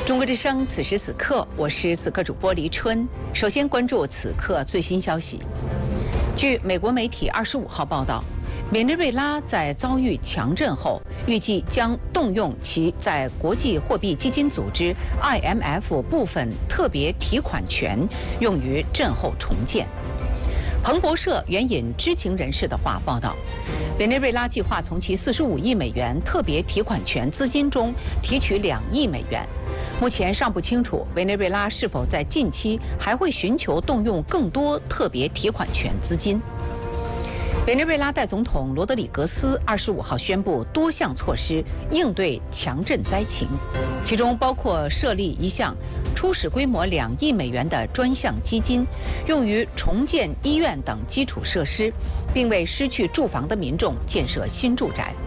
中国之声，此时此刻，我是此刻主播黎春。首先关注此刻最新消息。据美国媒体25号报道，委内瑞拉在遭遇强震后，预计将动用其在国际货币基金组织 IMF 部分特别提款权，用于震后重建。彭博社援引知情人士的话报道，委内瑞拉计划从其45亿美元特别提款权资金中提取2亿美元。目前尚不清楚委内瑞拉是否在近期还会寻求动用更多特别提款权资金。委内瑞拉代总统罗德里格斯25号宣布多项措施应对强震灾情，其中包括设立一项初始规模2亿美元的专项基金，用于重建医院等基础设施，并为失去住房的民众建设新住宅。